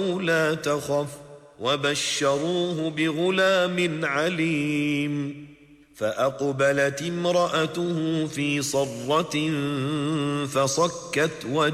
لا تخف وبشروه بغلام عليم فأقبلت امرأته في صرة فصكت وجهها